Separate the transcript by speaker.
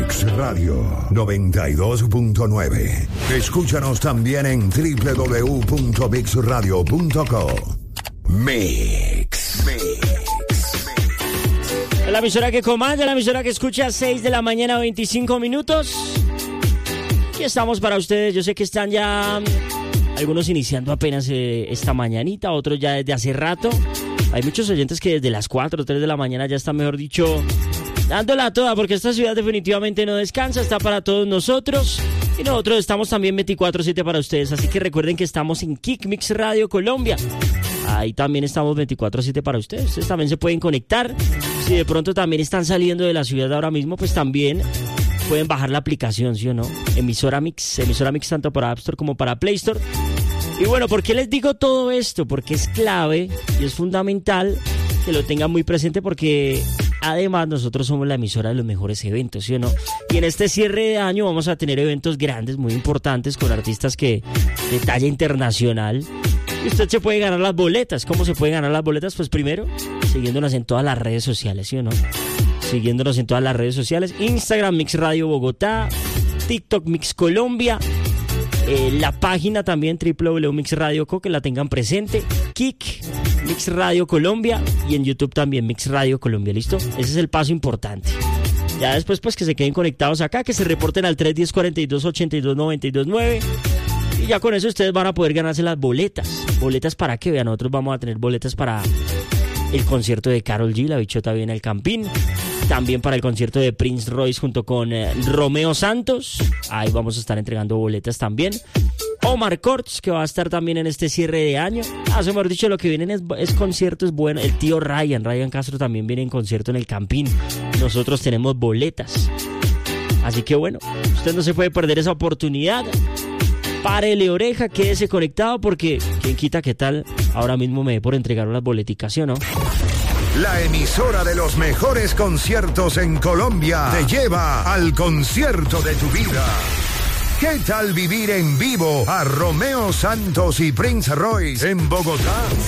Speaker 1: Mix Radio 92.9. Escúchanos también en www.mixradio.co. Mix.
Speaker 2: La emisora que comanda, la emisora que escucha a 6 de la mañana, 25 minutos. Aquí estamos para ustedes. Yo sé que están ya algunos iniciando apenas esta mañanita, otros ya desde hace rato. Hay muchos oyentes que desde las 4 o 3 de la mañana ya están, mejor dicho, dándola toda, porque esta ciudad definitivamente no descansa, está para todos nosotros. Y nosotros estamos también 24/7 para ustedes. Así que recuerden que estamos en Kick Mix Radio Colombia. Ahí también estamos 24/7 para ustedes. Ustedes también se pueden conectar. Si de pronto también están saliendo de la ciudad ahora mismo, pues también pueden bajar la aplicación, ¿sí o no? Emisora Mix tanto para App Store como para Play Store. Y bueno, ¿por qué les digo todo esto? Porque es clave y es fundamental que lo tengan muy presente, porque además nosotros somos la emisora de los mejores eventos, ¿sí o no? Y en este cierre de año vamos a tener eventos grandes, muy importantes, con artistas de talla internacional. Y usted se puede ganar las boletas. ¿Cómo se pueden ganar las boletas? Pues primero, siguiéndonos en todas las redes sociales, ¿sí o no? Siguiéndonos en todas las redes sociales. Instagram, Mix Radio Bogotá. TikTok, Mix Colombia. La página también, www.mixradio.co, que la tengan presente. Kick, Mix Radio Colombia. Y en YouTube también, Mix Radio Colombia, ¿listo? Ese es el paso importante. Ya después, pues, que se queden conectados acá, que se reporten al 310-42-82-92-9. Y ya con eso ustedes van a poder ganarse las boletas. ¿Boletas para qué? Vean, nosotros vamos a tener boletas para el concierto de Karol G, La Bichota viene al Campín. También para el concierto de Prince Royce junto con Romeo Santos. Ahí vamos a estar entregando boletas también. Omar Courtz, que va a estar también en este cierre de año. Eso mejor dicho, lo que vienen es conciertos buenos. El tío Ryan Castro también viene en concierto en el Campín. Nosotros tenemos boletas. Así que bueno, usted no se puede perder esa oportunidad. Párele oreja, quédese conectado, porque quién quita qué tal ahora mismo me dé por entregar unas boleticas, ¿sí o no?
Speaker 1: La emisora de los mejores conciertos en Colombia te lleva al concierto de tu vida. ¿Qué tal vivir en vivo a Romeo Santos y Prince Royce en Bogotá?